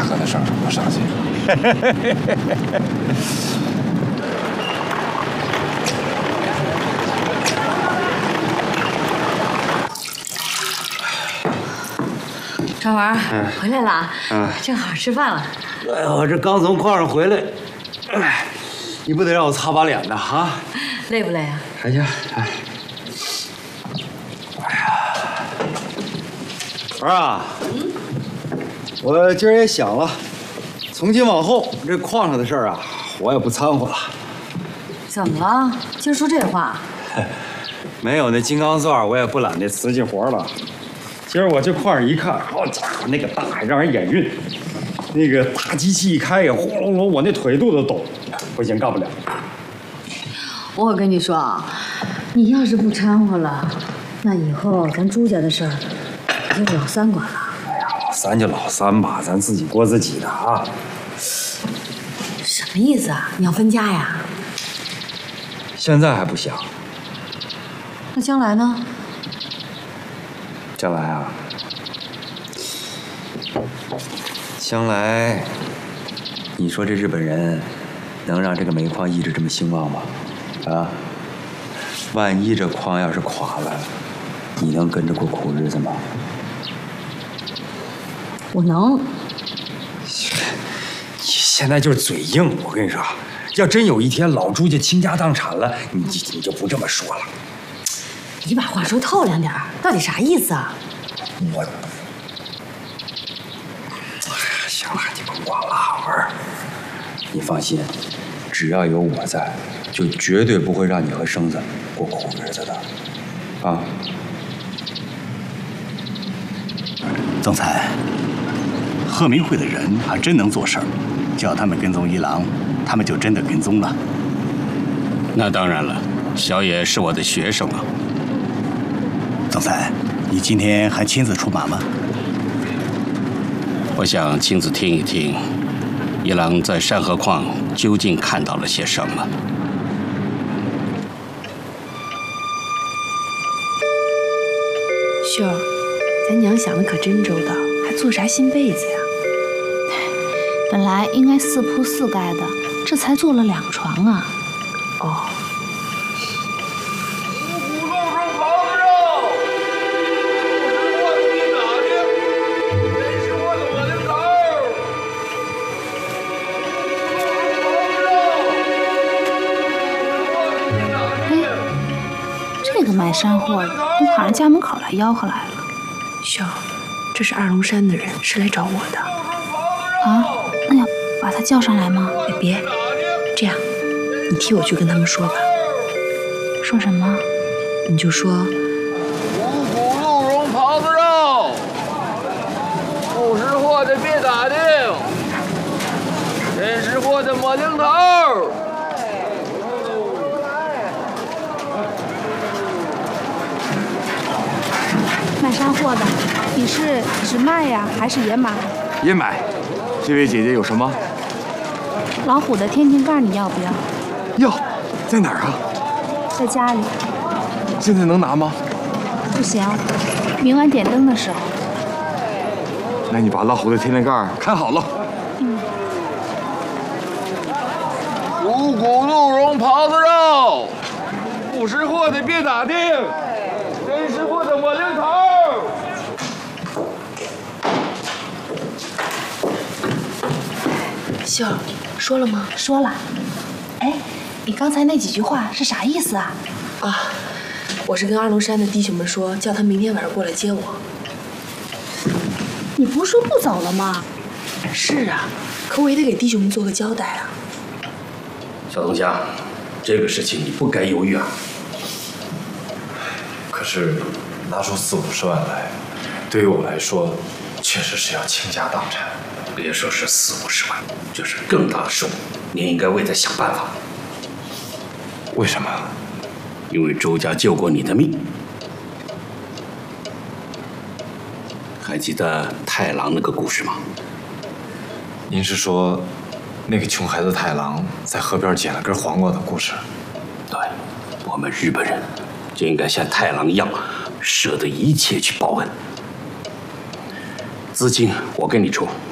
河的事儿我上去。 张文回来了，正好吃饭了。 哎呦，我这刚从矿上回来，哎，你不得让我擦把脸呢啊？ 累不累啊？ 还行，哎。儿啊，我今儿也想了，从今往后这矿上的事儿啊，我也不掺和了。 怎么了？今儿说这话？ 没有那金刚钻，我也不揽那瓷器活了。今儿我这矿上一看，好家伙，那个大让人眼晕，那个大机器一开呀，轰隆隆，我那腿肚子抖，不行，干不了。 我跟你说啊，你要是不掺和了，那以后咱朱家的事儿就老三管了。 哎呀，老三就老三吧，咱自己过自己的啊。 什么意思啊？你要分家呀？ 现在还不想， 那将来呢？ 将来啊，将来，你说这日本人能让这个煤矿一直这么兴旺吗？啊，万一这矿要是垮了，你能跟着过苦日子吗？ 我能。 你现在就是嘴硬，我跟你说，要真有一天老朱家倾家荡产了，你就不这么说了。 你把话说透亮点儿，到底啥意思啊？ 我，哎呀，行了，你甭管了，儿，你放心，只要有我在，就绝对不会让你和生子过苦日子的，啊。 总裁，鹤鸣会的人还真能做事儿，叫他们跟踪一郎，他们就真的跟踪了。 那当然了，小野是我的学生啊。 总裁，你今天还亲自出马吗？ 我想亲自听一听，一郎在山河矿究竟看到了些什么。 秀儿，咱娘想的可真周到，还做啥新被子呀？ 本来应该4铺4盖的，这才做了2床啊。 哦。 这个卖山货的，都跑人家门口来吆喝来了。 秀儿，这是二龙山的人，是来找我的。 啊，那要把他叫上来吗？ 别，这样，你替我去跟他们说吧。 说什么？ 你就说五谷鹿茸狍子肉，不识货的别打听，真识货的摸零头。 卖山货的，你是只卖呀，还是也买？ 也买。这位姐姐有什么？ 老虎的天庭盖你要不要？ 要，在哪儿啊？ 在家里。 现在能拿吗？ 不行，明晚点灯的时候。 那你把老虎的天灵盖看好了。 五谷鹿茸狍子肉，不识货的别打听，真识货的摸零头。 秀儿，说了吗？ 说了。哎，你刚才那几句话是啥意思啊？ 啊，我是跟二龙山的弟兄们说，叫他明天晚上过来接我。 你不是说不走了吗？ 是啊，可我也得给弟兄们做个交代啊。 小东家，这个事情你不该犹豫啊。 可是拿出40-50万来，对于我来说，确实是要倾家荡产。 别说是40-50万，就是更大的数，你也应该为他想办法。 为什么？ 因为周家救过你的命。还记得太郎那个故事吗？ 您是说，那个穷孩子太郎在河边捡了根黄瓜的故事？ 对，我们日本人就应该像太郎一样，舍得一切去报恩。资金我给你出。